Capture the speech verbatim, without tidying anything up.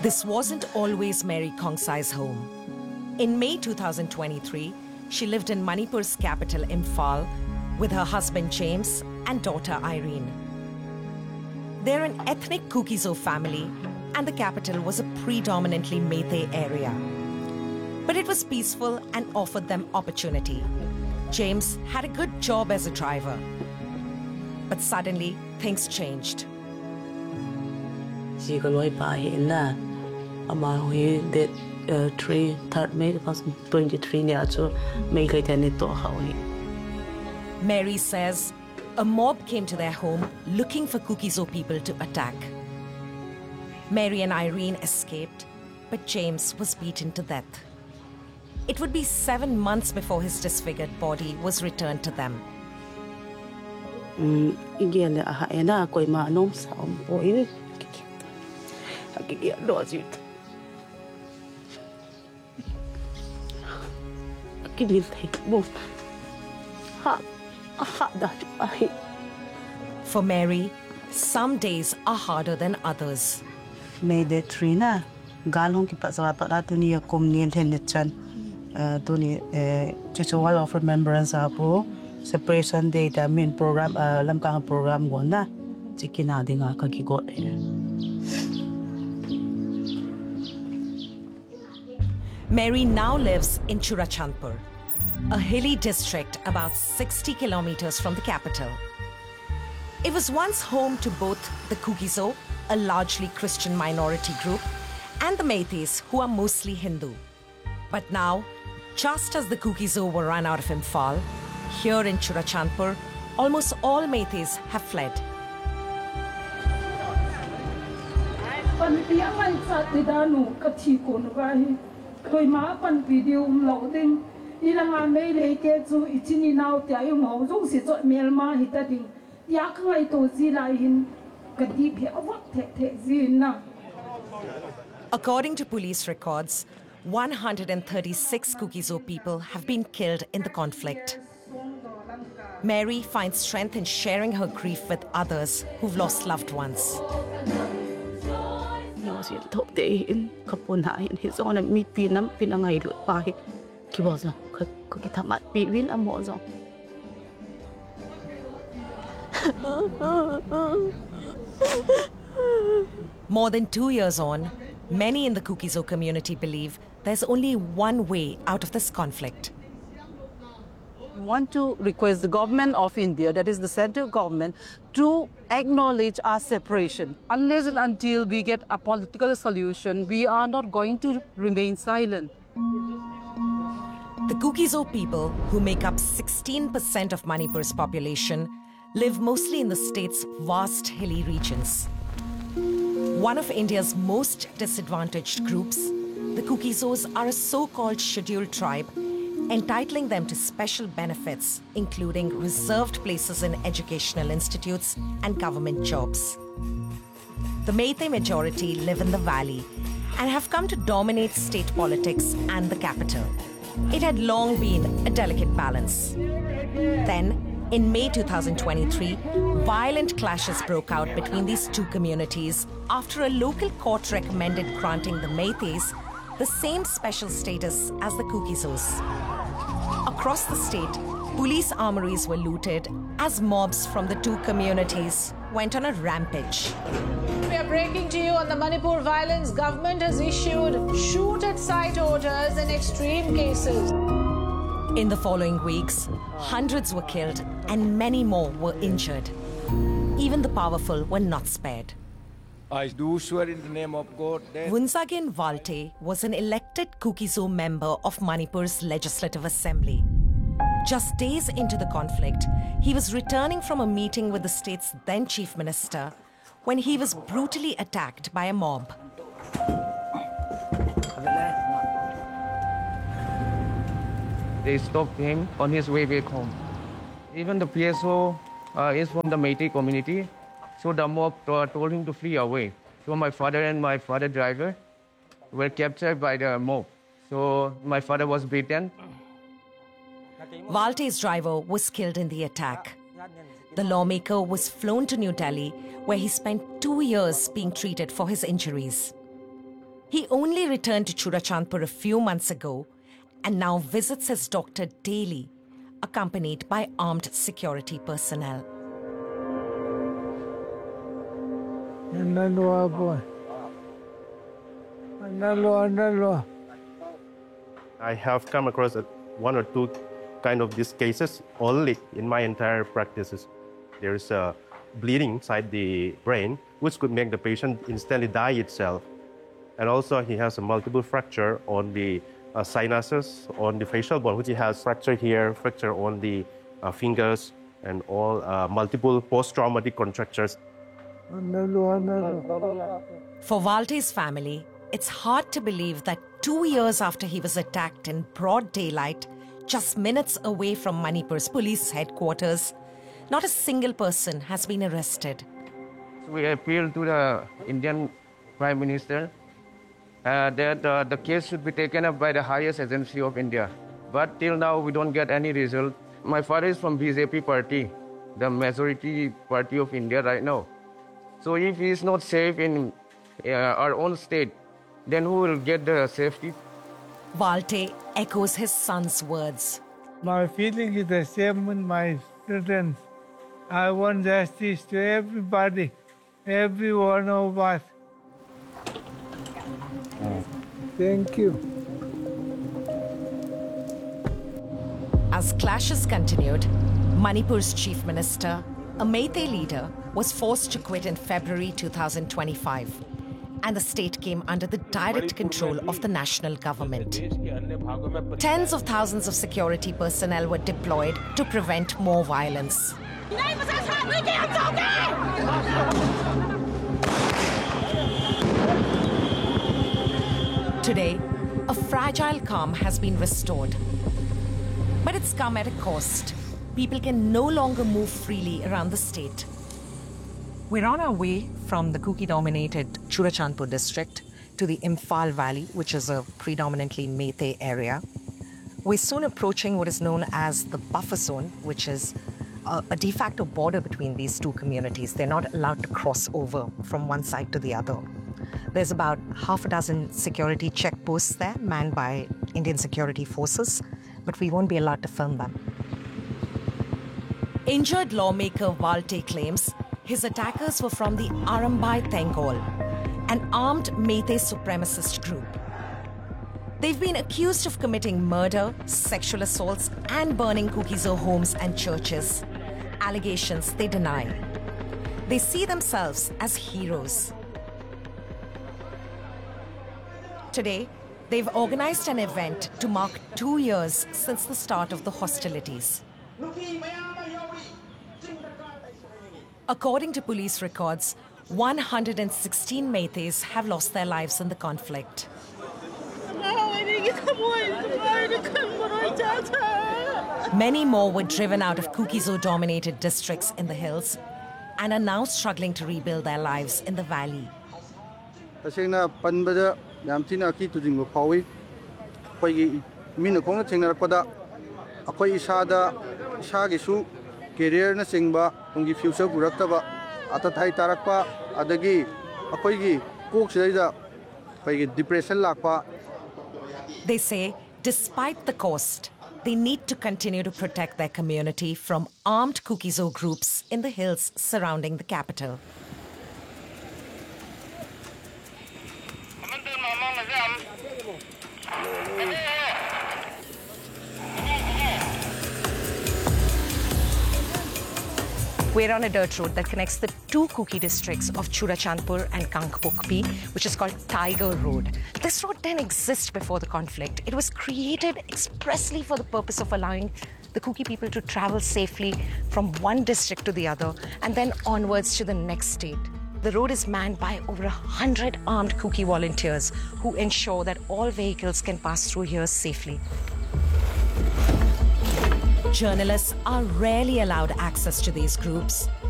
This wasn't always Mary Kongsai's home. In May two thousand twenty-three, she lived in Manipur's capital, Imphal, with her husband James and daughter Irene. They're an ethnic Kuki-Zo family, and the capital was a predominantly Meitei area. But it was peaceful and offered them opportunity. James had a good job as a driver. But suddenly, things changed. three, third May twenty twenty-three Mary says a mob came to their home looking for Kuki-Zo people to attack. Mary and Irene escaped, but James was beaten to death. It would be seven months before his disfigured body was returned to them. For Mary, some days are harder than others. May the Trina, Galon Kipazapa, Tony, a communion, Tony, Chichawal of Remembrance, Apo, Separation Data, Main Program, Lamkang Program, Wanda, Chikina Dinga Kaki got Mary now lives in Churachandpur, a hilly district about sixty kilometers from the capital. It was once home to both the Kuki-Zo, a largely Christian minority group, and the Meiteis, who are mostly Hindu. But now, just as the Kuki-Zo were run out of Imphal, here in Churachandpur, almost all Meiteis have fled. According to police records, one hundred thirty-six Kuki-Zo people have been killed in the conflict. Mary finds strength in sharing her grief with others who've lost loved ones. More than two years on, many in the Kuki-Zo community believe there's only one way out of this conflict. We want to request the government of India, that is the central government, to acknowledge our separation. Unless and until we get a political solution, we are not going to remain silent. The Kuki-Zo people, who make up sixteen percent of Manipur's population, live mostly in the state's vast hilly regions. One of India's most disadvantaged groups, the Kuki-Zos are a so-called scheduled tribe, entitling them to special benefits, including reserved places in educational institutes and government jobs. The Meitei majority live in the valley and have come to dominate state politics and the capital. It had long been a delicate balance. Then, in May two thousand twenty-three, violent clashes broke out between these two communities after a local court recommended granting the Meiteis the same special status as the Kuki-Zos. Across the state, police armories were looted as mobs from the two communities went on a rampage. We are breaking to you on the Manipur violence. Government has issued shoot-at-sight orders in extreme cases. In the following weeks, hundreds were killed and many more were injured. Even the powerful were not spared. I do swear in the name of God that... Wunsagen Walte was an elected Kuki-Zo member of Manipur's Legislative Assembly. Just days into the conflict, he was returning from a meeting with the state's then Chief Minister when he was brutally attacked by a mob. They stopped him on his way back home. Even the P S O uh, is from the Meitei community, so the mob uh, told him to flee away. So my father and my father driver were captured by the mob. So my father was beaten. Walte's driver was killed in the attack. The lawmaker was flown to New Delhi, where he spent two years being treated for his injuries. He only returned to Churachandpur a few months ago and now visits his doctor daily, accompanied by armed security personnel. I have come across one or two kind of these cases only in my entire practices. There is a bleeding inside the brain, which could make the patient instantly die itself. And also he has a multiple fracture on the uh, sinuses, on the facial bone, which he has fracture here, fracture on the uh, fingers, and all uh, multiple post-traumatic contractures. For Valte's family, it's hard to believe that two years after he was attacked in broad daylight, just minutes away from Manipur's police headquarters, not a single person has been arrested. We appeal to the Indian Prime Minister uh, that uh, the case should be taken up by the highest agency of India. But till now, we don't get any result. My father is from B J P party, the majority party of India right now. So if he is not safe in uh, our own state, then who will get the safety? Valte echoes his son's words. My feeling is the same with my children. I want justice to everybody, every one of us. Thank you. As clashes continued, Manipur's chief minister, a Meitei leader, was forced to quit in February two thousand twenty-five, and the state came under the direct control of the national government. Tens of thousands of security personnel were deployed to prevent more violence. Today, a fragile calm has been restored. But it's come at a cost. People can no longer move freely around the state. We're on our way from the Kuki-dominated Churachandpur district to the Imphal Valley, which is a predominantly Meitei area. We're soon approaching what is known as the buffer zone, which is a, a de facto border between these two communities. They're not allowed to cross over from one side to the other. There's about half a dozen security checkposts there, manned by Indian security forces, but we won't be allowed to film them. Injured lawmaker Valte claims his attackers were from the Arambai Tengol, an armed Meitei supremacist group. They've been accused of committing murder, sexual assaults, and burning Kuki-Zo homes and churches, allegations they deny. They see themselves as heroes. Today, they've organized an event to mark two years since the start of the hostilities. According to police records, one hundred sixteen Meiteis have lost their lives in the conflict. Many more were driven out of Kuki-Zo-dominated districts in the hills and are now struggling to rebuild their lives in the valley. Career na singba ungi future buraktaba atathai tarakpa adagi akoigi kok sida pai depression lakpa. They say despite the cost, they need to continue to protect their community from armed Kuki-Zo groups in the hills surrounding the capital. We're on a dirt road that connects the two Kuki districts of Churachandpur and Kangpokpi, which is called Tiger Road. This road didn't exist before the conflict. It was created expressly for the purpose of allowing the Kuki people to travel safely from one district to the other and then onwards to the next state. The road is manned by over a hundred armed Kuki volunteers who ensure that all vehicles can pass through here safely. Journalists are rarely allowed access to these groups,